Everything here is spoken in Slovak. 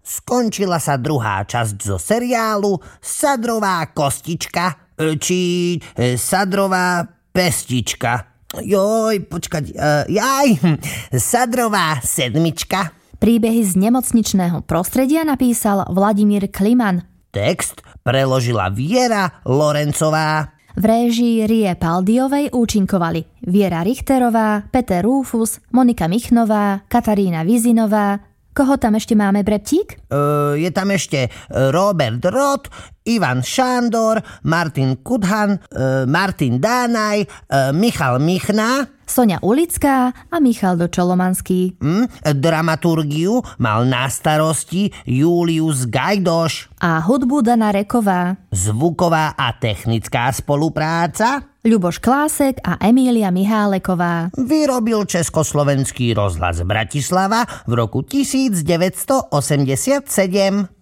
Skončila sa druhá časť zo seriálu Sadrová kostička, či Sadrová pestička. Sadrová sedmička. Príbehy z nemocničného prostredia napísal Vladimír Kliman. Text preložila Viera Lorencová. V réžii Rie Paldiovej účinkovali Viera Richterová, Peter Rúfus, Monika Michnová, Katarína Vizinová. Koho tam ešte máme, Breptík? Je tam ešte Robert Roth, Ivan Šándor, Martin Kudhan, Martin Dánaj, Michal Michna, Soňa Ulická a Michal Dočolomanský. Dramaturgiu mal na starosti Julius Gajdoš. A hudbu Dana Reková. Zvuková a technická spolupráca Ľuboš Klásek a Emília Miháleková. Vyrobil Československý rozhlas Bratislava v roku 1987.